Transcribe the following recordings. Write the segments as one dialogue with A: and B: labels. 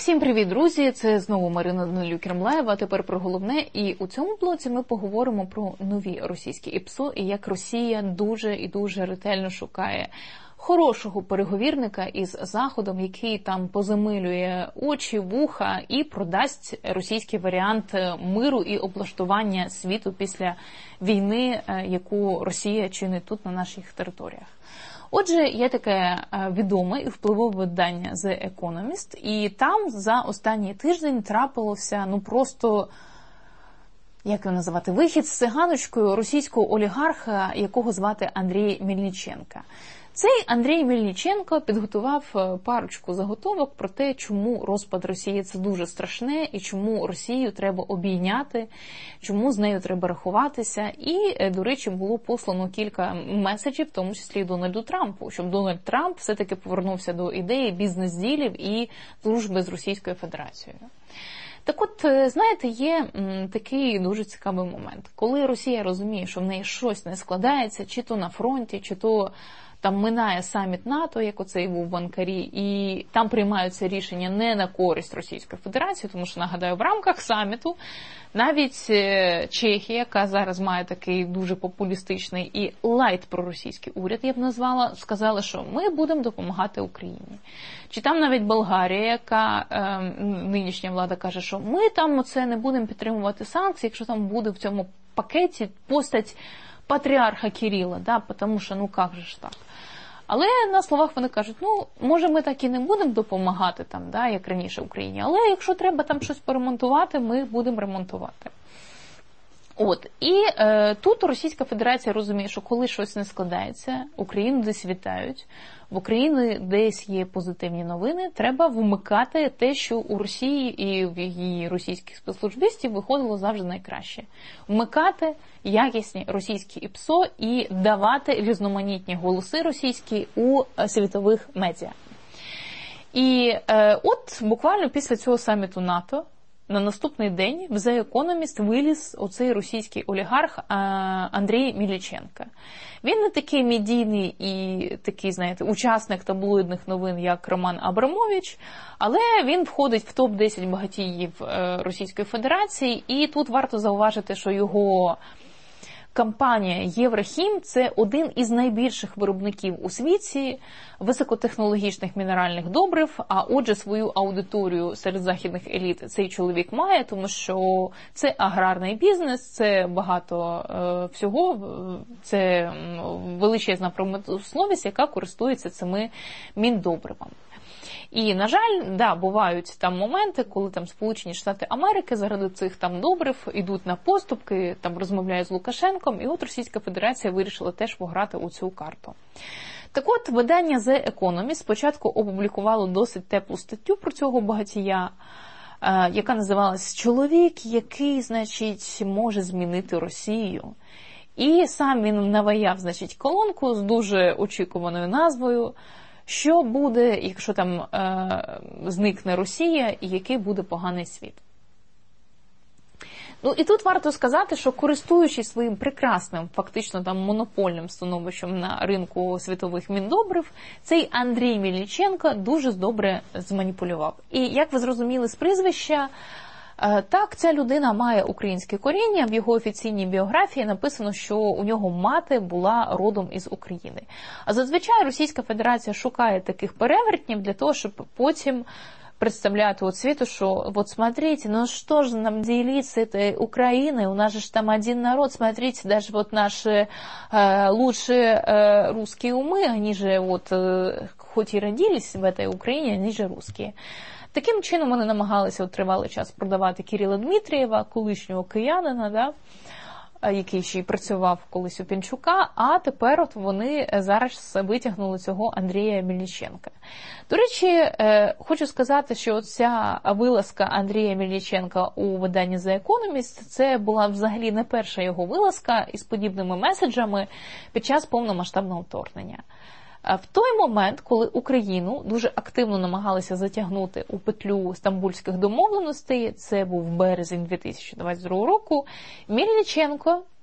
A: Всім привіт, друзі! Це знову Марина Данилюк-Кремлаєва, а тепер про головне. І у цьому блоці ми поговоримо про нові російські ІПСО і як Росія дуже і дуже ретельно шукає хорошого переговірника із Заходом, який там позамилює очі, вуха і продасть російський варіант миру і облаштування світу після війни, яку Росія чинить тут на наших територіях. Отже, є таке відоме і впливове видання The Economist, і там за останній тиждень трапилося, просто, як його називати, вихід з циганочкою російського олігарха, якого звати Андрій Мельниченко. Цей Андрій Мельниченко підготував парочку заготовок про те, чому розпад Росії – це дуже страшне, і чому Росію треба обійняти, чому з нею треба рахуватися. І, до речі, було послано кілька меседжів, в тому числі і Дональду Трампу, щоб Дональд Трамп все-таки повернувся до ідеї бізнес-ділів і дружби з Російською Федерацією. Так от, знаєте, є такий дуже цікавий момент. Коли Росія розуміє, що в неї щось не складається, чи то на фронті, чи то там минає саміт НАТО, як оцей був в Анкарі, і там приймаються рішення не на користь Російської Федерації, тому що, нагадаю, в рамках саміту навіть Чехія, яка зараз має такий дуже популістичний і лайт-проросійський уряд, я б назвала, сказали, що ми будемо допомагати Україні. Чи там навіть Болгарія, яка нинішня влада каже, що ми там оце не будемо підтримувати санкції, якщо там буде в цьому пакеті постать патріарха Кирила, да, тому що, як же ж так. Але на словах вони кажуть, може ми так і не будемо допомагати там, да, як раніше Україні, але якщо треба там щось поремонтувати, ми будемо ремонтувати. І тут Російська Федерація розуміє, що коли щось не складається, Україну десь вітають, в Україні десь є позитивні новини, треба вмикати те, що у Росії і в її російських спецслужбістів виходило завжди найкраще. Вмикати якісні російські ІПСО і давати різноманітні голоси російські у світових медіа. І буквально після цього саміту НАТО на наступний день в The Economist виліз оцей російський олігарх Андрій Мельниченко. Він не такий медійний і такий, знаєте, учасник таблоїдних новин, як Роман Абрамович, але він входить в топ-10 багатіїв Російської Федерації, і тут варто зауважити, що його компанія Єврохім – це один із найбільших виробників у світі високотехнологічних мінеральних добрив, а отже свою аудиторію серед західних еліт цей чоловік має, тому що це аграрний бізнес, це багато всього, це величезна промисловість, яка користується цими міндобривами. І, на жаль, бувають там моменти, коли там Сполучені Штати Америки заради цих там добрив йдуть на поступки, там розмовляють з Лукашенком, і Російська Федерація вирішила теж пограти у цю карту. Так от, видання The Economist спочатку опублікувало досить теплу статтю про цього багатія, яка називалась «Чоловік, який, може змінити Росію». І сам він наваяв, колонку з дуже очікуваною назвою «Що буде, якщо там зникне Росія, і який буде поганий світ?». І тут варто сказати, що користуючись своїм прекрасним, фактично там монопольним становищем на ринку світових міндобрив, цей Андрій Мельниченко дуже добре зманіпулював. І як ви зрозуміли з прізвища, так, ця людина має українське коріння, в його офіційній біографії написано, що у нього мати була родом із України. А зазвичай Російська Федерація шукає таких перевертнів для того, щоб потім представляти світу, що смотрите, что же нам делить с этой Украиной, у нас же там один народ, смотрите, даже наши лучшие русские умы, они же хоть и родились в этой Украине, они же русские. Таким чином вони намагалися тривалий час продавати Кирила Дмитрієва, колишнього киянина, який ще й працював колись у Пінчука, а тепер вони зараз витягнули цього Андрія Мельниченка. До речі, хочу сказати, що ця вилазка Андрія Мельниченка у виданні The Economist, це була взагалі не перша його вилазка із подібними меседжами під час повномасштабного вторгнення. В той момент, коли Україну дуже активно намагалися затягнути у петлю стамбульських домовленостей, це був березень 2022 року, Мельниченко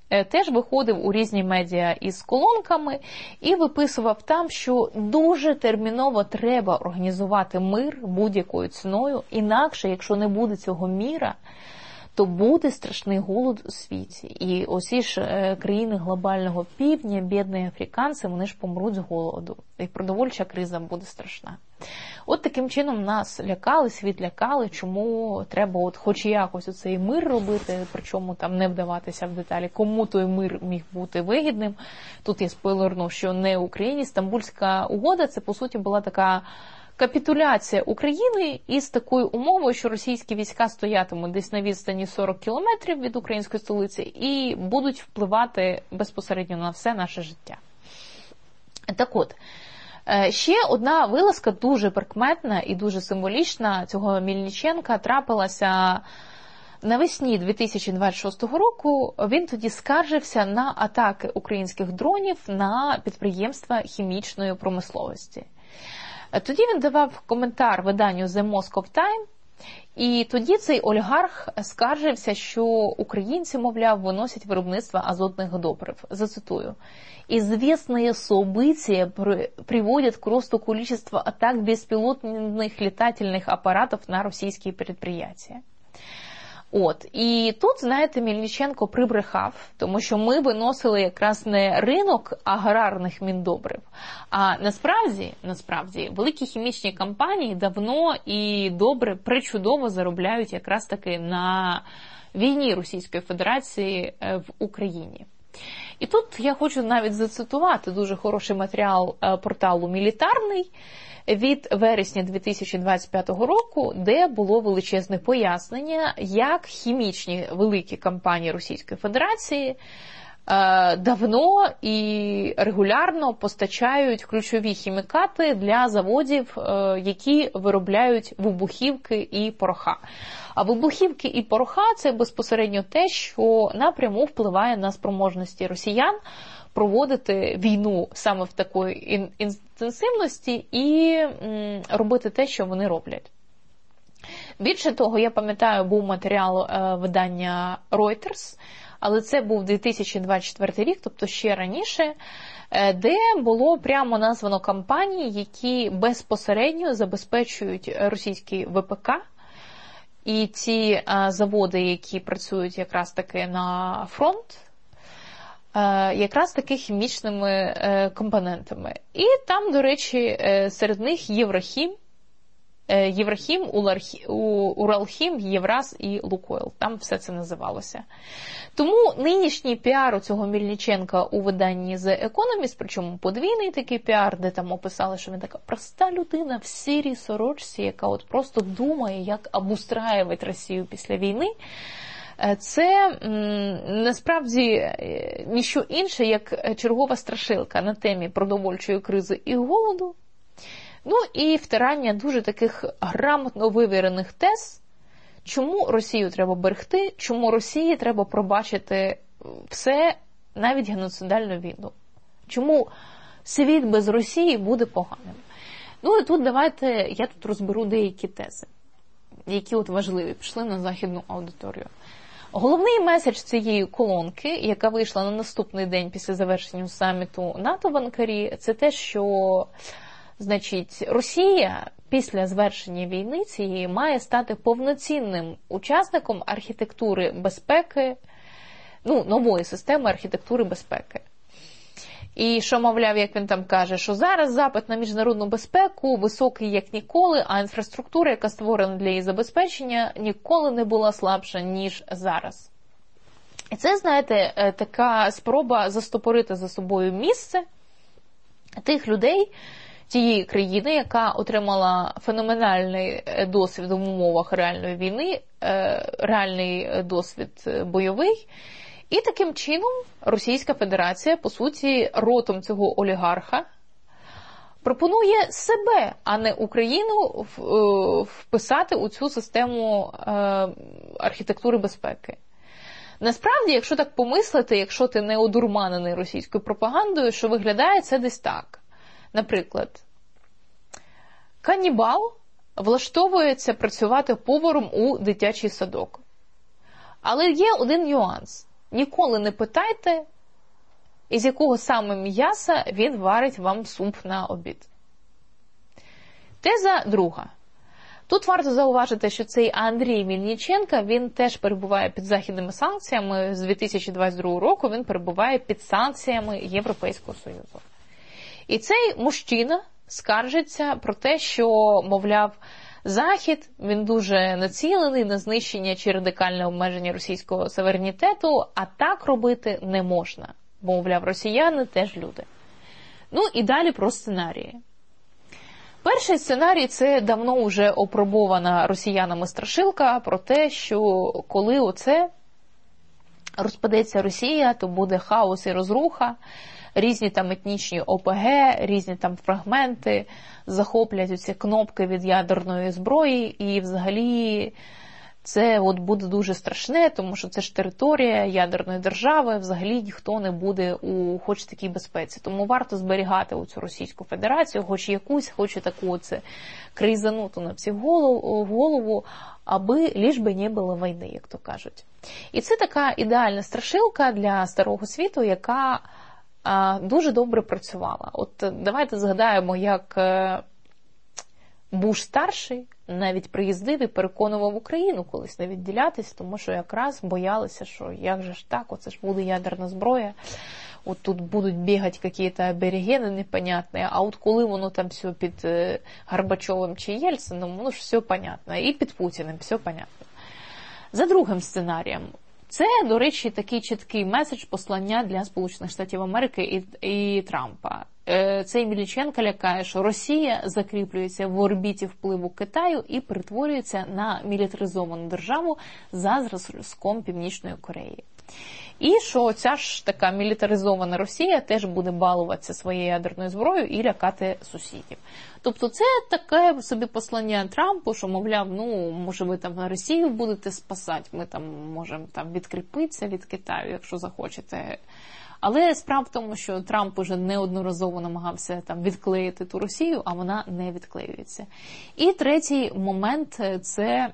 A: теж виходив у різні медіа із колонками і виписував там, що дуже терміново треба організувати мир будь-якою ціною, інакше, якщо не буде цього міра, то буде страшний голод у світі. І усі ж країни глобального півдня, бідні африканці, вони ж помруть з голоду. І продовольча криза буде страшна. От таким чином нас лякали, світ лякали, чому треба от хоч якось оцей мир робити, причому там не вдаватися в деталі, кому той мир міг бути вигідним. Тут я спойлерну, що не Україні. Стамбульська угода – це, по суті, була така капітуляція України із такою умовою, що російські війська стоятимуть десь на відстані 40 кілометрів від української столиці і будуть впливати безпосередньо на все наше життя. Так от, ще одна вилазка дуже прикметна і дуже символічна цього Мельниченка трапилася навесні 2026 року. Він тоді скаржився на атаки українських дронів на підприємства хімічної промисловості. Тоді він давав коментар виданню The Moscow Times, і тоді цей олігарх скаржився, що українці, мовляв, виносять виробництво азотних добрив. Зацитую. «Известные события приводят к росту количества атак беспилотных летательных аппаратов на російські предприятия». От, і тут, знаєте, Мельниченко прибрехав, тому що ми виносили якраз не ринок аграрних міндобрив, а насправді, великі хімічні компанії давно і добре, причудово заробляють якраз таки на війні Російської Федерації в Україні. І тут я хочу навіть зацитувати дуже хороший матеріал порталу «Мілітарний» від вересня 2025 року, де було величезне пояснення, як хімічні великі компанії Російської Федерації давно і регулярно постачають ключові хімікати для заводів, які виробляють вибухівки і пороха. А вибухівки і пороха – це безпосередньо те, що напряму впливає на спроможності росіян проводити війну саме в такої інтенсивності і робити те, що вони роблять. Більше того, я пам'ятаю, був матеріал видання Reuters, але це був 2024 рік, тобто ще раніше, де було прямо названо компанії, які безпосередньо забезпечують російський ВПК, і ці заводи, які працюють якраз таки на фронт, якраз таки хімічними компонентами. І там, до речі, серед них Єврохім, Уралхім, Євраз і Лукойл. Там все це називалося. Тому нинішній піар у цього Мельниченка у виданні The Economist, причому подвійний такий піар, де там описали, що він така проста людина в сірій сорочці, яка от просто думає, як обустраювати Росію після війни, це насправді ніщо інше, як чергова страшилка на темі продовольчої кризи і голоду. Ну і втирання дуже таких грамотно вивірених тез, чому Росію треба берегти, чому Росії треба пробачити все, навіть геноцидальну війну. Чому світ без Росії буде поганим. Ну і тут давайте, я тут розберу деякі тези, які от важливі, пішли на західну аудиторію. Головний меседж цієї колонки, яка вийшла на наступний день після завершення саміту НАТО в Анкарі, це те, що, значить, Росія після завершення війни цієї має стати повноцінним учасником архітектури безпеки, нової системи архітектури безпеки. І що, мовляв, як він там каже, що зараз запит на міжнародну безпеку високий як ніколи, а інфраструктура, яка створена для її забезпечення, ніколи не була слабша, ніж зараз. І це, знаєте, така спроба застопорити за собою місце тих людей, тієї країни, яка отримала феноменальний досвід в умовах реальної війни, реальний досвід бойовий. І таким чином Російська Федерація, по суті, ротом цього олігарха пропонує себе, а не Україну вписати у цю систему архітектури безпеки. Насправді, якщо так помислити, якщо ти не одурманений російською пропагандою, що виглядає це десь так. Наприклад, канібал влаштовується працювати поваром у дитячий садок. Але є один нюанс. ніколи не питайте, із якого саме м'яса він варить вам суп на обід. Теза друга. Тут варто зауважити, що цей Андрій Мельниченко, він теж перебуває під західними санкціями. З 2022 року він перебуває під санкціями Європейського Союзу. І цей мужчина скаржиться про те, що, мовляв, Захід, він дуже націлений на знищення чи радикальне обмеження російського суверенітету, а так робити не можна. Бо, мовляв, росіяни теж люди. Ну і далі про сценарії. Перший сценарій – це давно вже опробована росіянами страшилка про те, що коли оце розпадеться Росія, то буде хаос і розруха, різні там етнічні ОПГ, різні там фрагменти захоплять оці кнопки від ядерної зброї, і взагалі це от буде дуже страшне, тому що це ж територія ядерної держави, взагалі ніхто не буде у хоч такій безпеці. Тому варто зберігати оцю Російську Федерацію, хоч якусь, хоч і таку оце кризануту на всіх голову, аби ліж би не було війни, як то кажуть. І це така ідеальна страшилка для старого світу, яка дуже добре працювала. От давайте згадаємо, як Буш-старший навіть приїздив і переконував Україну колись не відділятись, тому що якраз боялися, що як же ж так, оце ж буде ядерна зброя, от тут будуть бігати якісь аборігени непонятні, а от коли воно там все під Горбачовим чи Єльцином, воно ж все понятно, і під Путіним все понятно. За другим сценарієм, це, до речі, такий чіткий меседж послання для Сполучених Штатів Америки і Трампа. Цей Мельниченко лякає, що Росія закріплюється в орбіті впливу Китаю і перетворюється на мілітаризовану державу за зразком Північної Кореї. І що ця ж така мілітаризована Росія теж буде балуватися своєю ядерною зброєю і лякати сусідів. Тобто це таке собі послання Трампу, що, мовляв, ну, може ви там Росію будете спасати, ми там можемо там відкріпитися від Китаю, якщо захочете. Але справа в тому, що Трамп уже неодноразово намагався там відклеїти ту Росію, а вона не відклеюється. І третій момент – це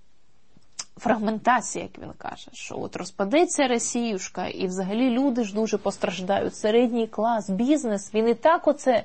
A: фрагментація, як він каже, що от розпадеться Росіюшка, і взагалі люди ж дуже постраждають, середній клас, бізнес, він і так оце,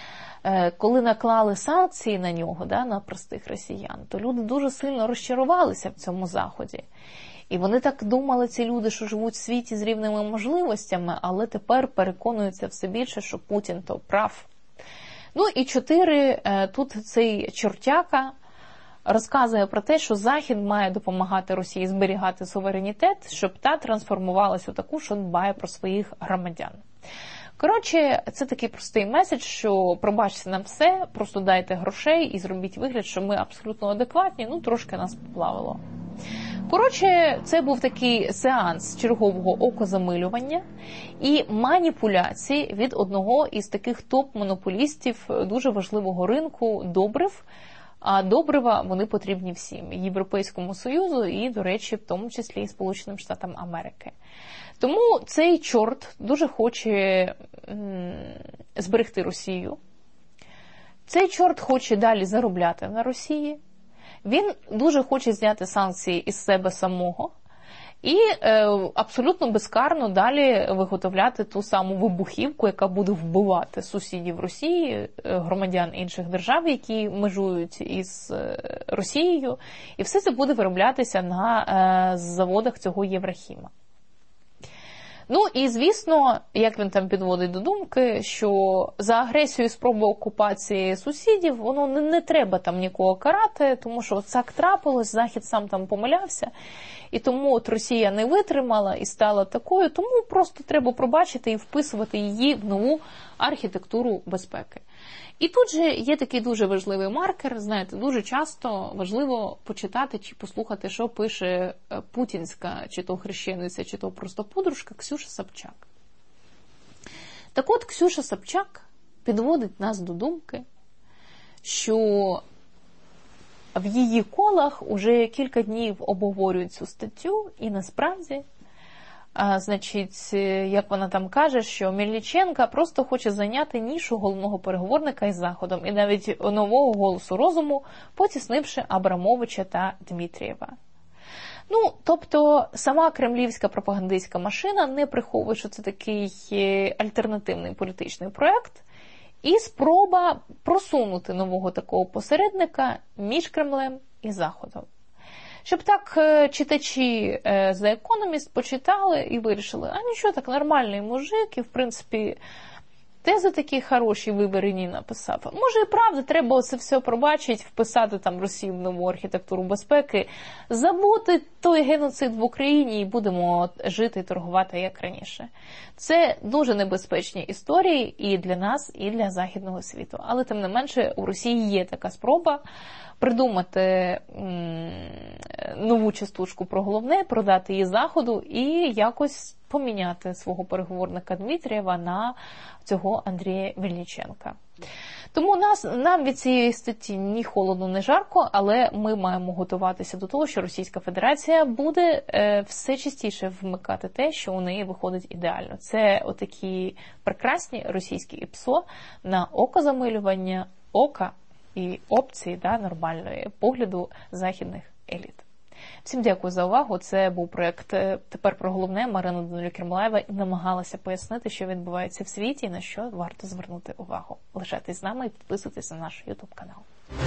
A: коли наклали санкції на нього, да, на простих росіян, то люди дуже сильно розчарувалися в цьому заході. І вони так думали, ці люди, що живуть в світі з рівними можливостями, але тепер переконуються все більше, що Путін то прав. Ну і 4, тут цей чортяка розказує про те, що Захід має допомагати Росії зберігати суверенітет, щоб та трансформувалась у таку, що дбає про своїх громадян. Коротше, це такий простий меседж, що пробачте нам все, просто дайте грошей і зробіть вигляд, що ми абсолютно адекватні, ну трошки нас поплавило. Коротше, це був такий сеанс чергового окозамилювання і маніпуляцій від одного із таких топ-монополістів дуже важливого ринку добрив, а добрива вони потрібні всім, Європейському Союзу і, до речі, в тому числі і Сполученим Штатам Америки. Тому цей чорт дуже хоче зберегти Росію. Цей чорт хоче далі заробляти на Росії. Він дуже хоче зняти санкції із себе самого і абсолютно безкарно далі виготовляти ту саму вибухівку, яка буде вбивати сусідів Росії, громадян інших держав, які межують із Росією. І все це буде вироблятися на заводах цього Єврохіма. Ну і, звісно, як він там підводить до думки, що за агресію і спробу окупації сусідів, воно не треба там нікого карати, тому що от так трапилось, Захід сам там помилявся, і тому от Росія не витримала і стала такою, тому просто треба пробачити і вписувати її в нову архітектуру безпеки. І тут же є такий дуже важливий маркер, знаєте, дуже часто важливо почитати чи послухати, що пише путінська, чи то хрещениця, чи то просто подружка Ксюша Собчак. Так от Ксюша Собчак підводить нас до думки, що в її колах уже кілька днів обговорюють цю статтю, і насправді, значить, як вона там каже, що Мельниченко просто хоче зайняти нішу головного переговорника із Заходом і навіть нового голосу розуму, потіснивши Абрамовича та Дмитрієва. Ну, тобто, сама кремлівська пропагандистська машина не приховує, що це такий альтернативний політичний проєкт, і спроба просунути нового такого посередника між Кремлем і Заходом. Щоб так читачі The Economist почитали і вирішили, а нічого, так нормальний мужик, і в принципі тези такі хороші виборені написав. Може і правда, треба це все пробачити, вписати там Росію в нову архітектуру безпеки, забути той геноцид в Україні і будемо жити і торгувати як раніше. Це дуже небезпечні історії і для нас, і для західного світу. Але тим не менше у Росії є така спроба придумати нову частушку про головне, продати її Заходу і якось поміняти свого переговорника Дмитрієва на цього Андрія Мельниченка. Тому нам від цієї статті ні холодно, ні жарко, але ми маємо готуватися до того, що Російська Федерація буде все частіше вмикати те, що у неї виходить ідеально. Це отакі прекрасні російські ІПСО на окозамилювання, ока і опції нормальної погляду західних еліт. Всім дякую за увагу. Це був проєкт «Тепер про головне». Марина Данилюк-Кермлаєва намагалася пояснити, що відбувається в світі і на що варто звернути увагу. Лишайтесь з нами і підписуйтесь на наш YouTube-канал.